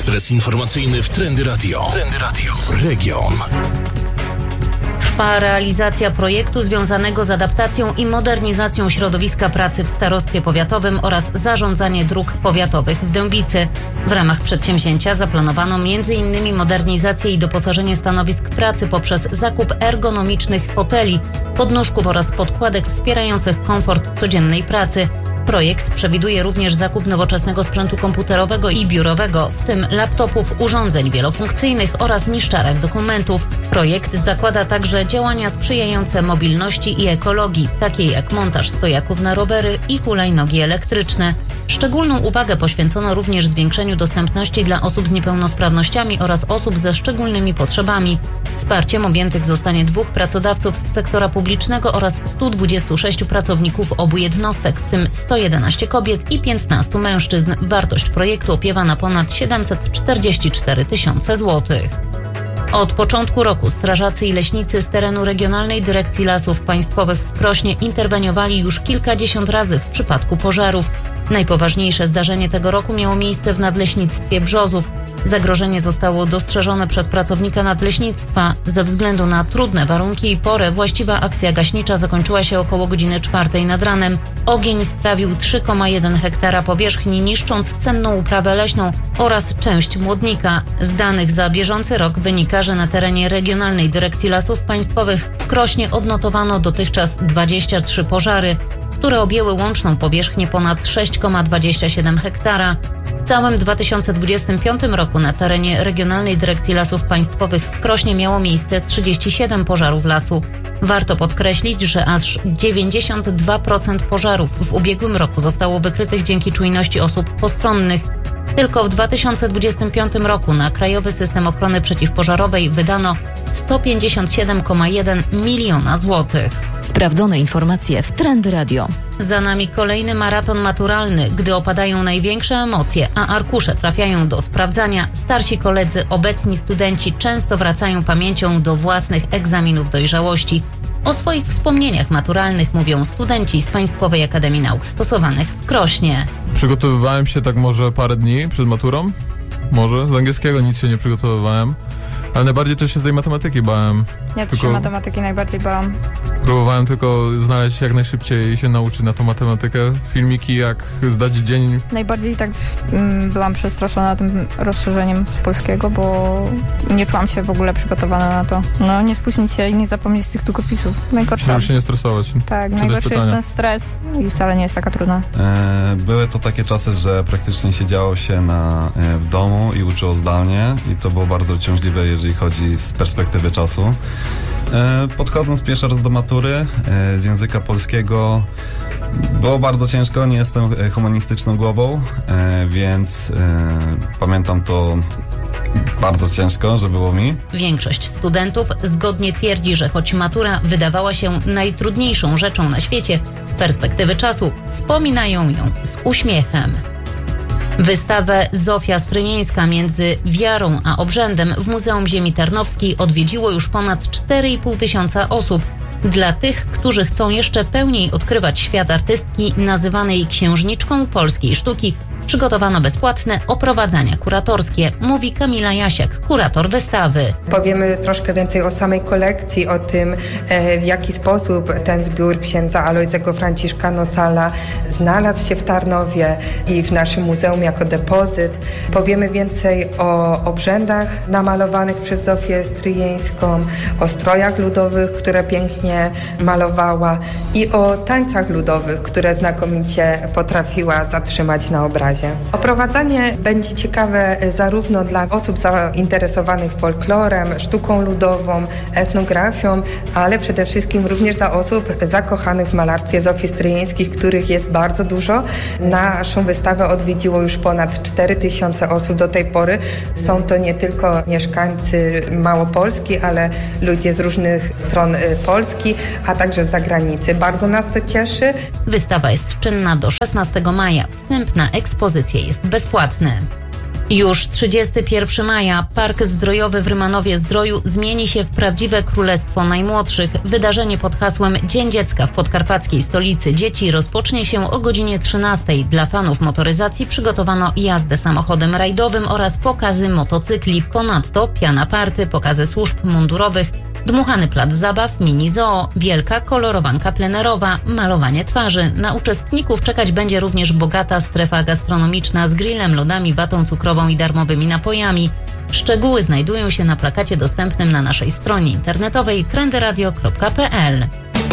Ekspres informacyjny w Trendy Radio. Trendy Radio. Region. Trwa realizacja projektu związanego z adaptacją i modernizacją środowiska pracy w starostwie powiatowym oraz zarządzanie dróg powiatowych w Dębicy. W ramach przedsięwzięcia zaplanowano m.in. modernizację i doposażenie stanowisk pracy poprzez zakup ergonomicznych foteli, podnóżków oraz podkładek wspierających komfort codziennej pracy. Projekt przewiduje również zakup nowoczesnego sprzętu komputerowego i biurowego, w tym laptopów, urządzeń wielofunkcyjnych oraz niszczarek dokumentów. Projekt zakłada także działania sprzyjające mobilności i ekologii, takie jak montaż stojaków na rowery i hulajnogi elektryczne. Szczególną uwagę poświęcono również zwiększeniu dostępności dla osób z niepełnosprawnościami oraz osób ze szczególnymi potrzebami. Wsparciem objętych zostanie 2 pracodawców z sektora publicznego oraz 126 pracowników obu jednostek, w tym 111 kobiet i 15 mężczyzn. Wartość projektu opiewa na ponad 744 tysiące złotych. Od początku roku strażacy i leśnicy z terenu Regionalnej Dyrekcji Lasów Państwowych w Krośnie interweniowali już kilkadziesiąt razy w przypadku pożarów. Najpoważniejsze zdarzenie tego roku miało miejsce w Nadleśnictwie Brzozów. Zagrożenie zostało dostrzeżone przez pracownika nadleśnictwa. Ze względu na trudne warunki i porę właściwa akcja gaśnicza zakończyła się około godziny 4 nad ranem. Ogień strawił 3,1 hektara powierzchni, niszcząc cenną uprawę leśną oraz część Młodnika. Z danych za bieżący rok wynika, że na terenie Regionalnej Dyrekcji Lasów Państwowych w Krośnie odnotowano dotychczas 23 pożary, które objęły łączną powierzchnię ponad 6,27 hektara. W całym 2025 roku na terenie Regionalnej Dyrekcji Lasów Państwowych w Krośnie miało miejsce 37 pożarów lasu. Warto podkreślić, że aż 92% pożarów w ubiegłym roku zostało wykrytych dzięki czujności osób postronnych. Tylko w 2025 roku na Krajowy System Ochrony Przeciwpożarowej wydano 157,1 miliona złotych. Sprawdzone informacje w Trendy Radio. Za nami kolejny maraton maturalny. Gdy opadają największe emocje, a arkusze trafiają do sprawdzania, starsi koledzy, obecni studenci często wracają pamięcią do własnych egzaminów dojrzałości. O swoich wspomnieniach maturalnych mówią studenci z Państwowej Akademii Nauk Stosowanych w Krośnie. Przygotowywałem się tak może parę dni przed maturą. Może. Z angielskiego nic się nie przygotowywałem. Ale najbardziej też się z tej matematyki bałem. Ja też się matematyki najbardziej bałam. Próbowałem tylko znaleźć jak najszybciej się nauczyć na tą matematykę. Filmiki, jak zdać dzień. Najbardziej tak byłam przestraszona tym rozszerzeniem z polskiego, bo nie czułam się w ogóle przygotowana na to. No, nie spóźnić się i nie zapomnieć tych długopisów. Najgorsze. Żeby się nie stresować. Tak, najgorszy jest ten stres i wcale nie jest taka trudna. Były to takie czasy, że praktycznie siedziało się w domu i uczyło zdalnie i to było bardzo uciążliwe, jeżeli chodzi z perspektywy czasu. Podchodząc pierwszy raz do matury z języka polskiego było bardzo ciężko, nie jestem humanistyczną głową, więc pamiętam to bardzo ciężko, że było mi. Większość studentów zgodnie twierdzi, że choć matura wydawała się najtrudniejszą rzeczą na świecie, z perspektywy czasu wspominają ją z uśmiechem. Wystawę Zofia Stryjeńska między wiarą a obrzędem w Muzeum Ziemi Tarnowskiej odwiedziło już ponad 4,5 tysiąca osób. Dla tych, którzy chcą jeszcze pełniej odkrywać świat artystki nazywanej księżniczką polskiej sztuki, przygotowano bezpłatne oprowadzania kuratorskie, mówi Kamila Jasiak, kurator wystawy. Powiemy troszkę więcej o samej kolekcji, o tym, w jaki sposób ten zbiór księdza Alojzego Franciszka Nosala znalazł się w Tarnowie i w naszym muzeum jako depozyt. Powiemy więcej o obrzędach namalowanych przez Zofię Stryjeńską, o strojach ludowych, które pięknie malowała i o tańcach ludowych, które znakomicie potrafiła zatrzymać na obrazie. Oprowadzanie będzie ciekawe zarówno dla osób zainteresowanych folklorem, sztuką ludową, etnografią, ale przede wszystkim również dla osób zakochanych w malarstwie Zofii Stryjeńskiej, których jest bardzo dużo. Naszą wystawę odwiedziło już ponad 4000 osób do tej pory. Są to nie tylko mieszkańcy Małopolski, ale ludzie z różnych stron Polski, a także z zagranicy. Bardzo nas to cieszy. Wystawa jest czynna do 16 maja. Wstęp na ekspozycję jest bezpłatny. Już 31 maja Park Zdrojowy w Rymanowie-Zdroju zmieni się w prawdziwe królestwo najmłodszych. Wydarzenie pod hasłem Dzień Dziecka w podkarpackiej stolicy dzieci rozpocznie się o godzinie 13. Dla fanów motoryzacji przygotowano jazdę samochodem rajdowym oraz pokazy motocykli. Ponadto piana party, pokazy służb mundurowych, dmuchany plac zabaw, mini zoo, wielka kolorowanka plenerowa, malowanie twarzy. Na uczestników czekać będzie również bogata strefa gastronomiczna z grillem, lodami, watą cukrową i darmowymi napojami. Szczegóły znajdują się na plakacie dostępnym na naszej stronie internetowej trendyradio.pl.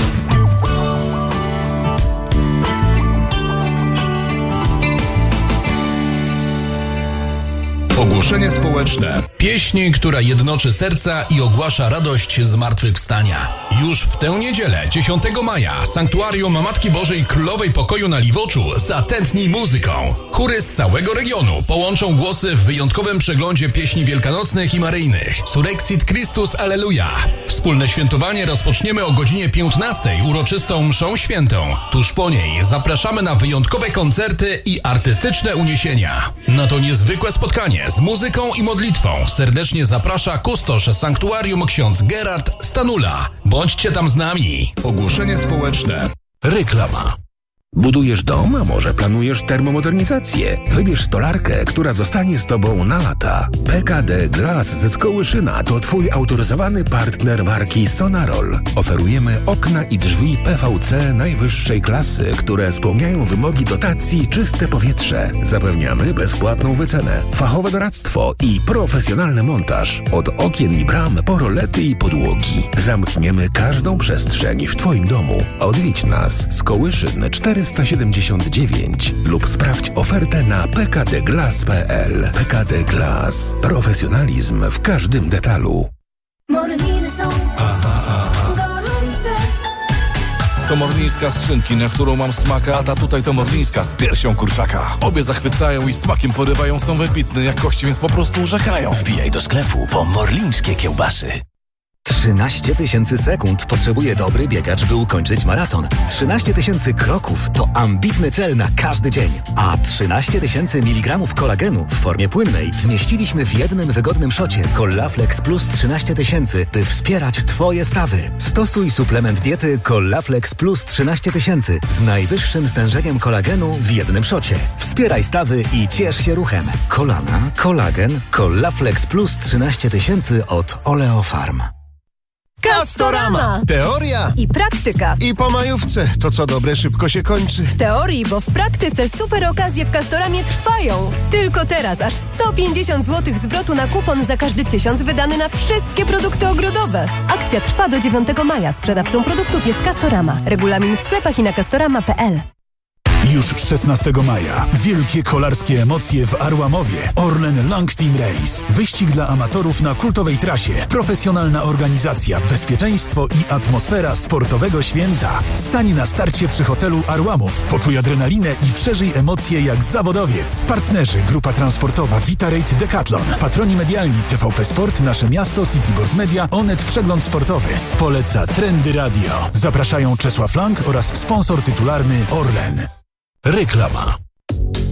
Ogłoszenie społeczne. Pieśń, która jednoczy serca i ogłasza radość zmartwychwstania. Już w tę niedzielę, 10 maja, Sanktuarium Matki Bożej Królowej Pokoju na Liwoczu zatętni muzyką. Chóry z całego regionu połączą głosy w wyjątkowym przeglądzie pieśni wielkanocnych i maryjnych. Surexit Christus Alleluja. Wspólne świętowanie rozpoczniemy o godzinie 15 uroczystą mszą świętą. Tuż po niej zapraszamy na wyjątkowe koncerty i artystyczne uniesienia. Na to niezwykłe spotkanie z muzyką i modlitwą serdecznie zaprasza kustosz Sanktuarium ksiądz Gerard Stanula. Bądźcie tam z nami. Ogłoszenie społeczne. Reklama. Budujesz dom, a może planujesz termomodernizację? Wybierz stolarkę, która zostanie z Tobą na lata. PKD Glass ze Skołyszyna to Twój autoryzowany partner marki Sonarol. Oferujemy okna i drzwi PVC najwyższej klasy, które spełniają wymogi dotacji Czyste Powietrze. Zapewniamy bezpłatną wycenę, fachowe doradztwo i profesjonalny montaż. Od okien i bram po rolety i podłogi. Zamkniemy każdą przestrzeń w Twoim domu. Odwiedź nas. Skołyszyn 479 lub sprawdź ofertę na pkdglass.pl. PKD Glass. Profesjonalizm w każdym detalu. Morliny są gorące. To morlińska z szynki, na którą mam smaka, a ta tutaj to morlińska z piersią kurczaka. Obie zachwycają i smakiem porywają, są wybitne jakości, więc po prostu urzekają. Wbijaj do sklepu po morlińskie kiełbasy. 13 000 sekund potrzebuje dobry biegacz, by ukończyć maraton. 13 000 kroków to ambitny cel na każdy dzień. A 13 000 mg kolagenu w formie płynnej zmieściliśmy w jednym wygodnym szocie Collaflex Plus 13 000, by wspierać Twoje stawy. Stosuj suplement diety Collaflex Plus 13 000 z najwyższym stężeniem kolagenu w jednym szocie. Wspieraj stawy i ciesz się ruchem. Kolana, kolagen, Collaflex Plus 13 000 od Oleofarm. Castorama! Teoria i praktyka. I po majówce. To co dobre szybko się kończy. W teorii, bo w praktyce super okazje w Castoramie trwają. Tylko teraz aż 150 zł zwrotu na kupon za każdy 1000 wydany na wszystkie produkty ogrodowe. Akcja trwa do 9 maja. Sprzedawcą produktów jest Castorama. Regulamin w sklepach i na castorama.pl. Już 16 maja wielkie kolarskie emocje w Arłamowie. Orlen Long Team Race. Wyścig dla amatorów na kultowej trasie. Profesjonalna organizacja, bezpieczeństwo i atmosfera sportowego święta. Stań na starcie przy hotelu Arłamów. Poczuj adrenalinę i przeżyj emocje jak zawodowiec. Partnerzy Grupa Transportowa Vitarate Decathlon. Patroni medialni TVP Sport, Nasze Miasto, Cityboard Media, Onet Przegląd Sportowy. Poleca Trendy Radio. Zapraszają Czesław Lang oraz sponsor tytularny Orlen. Reklama.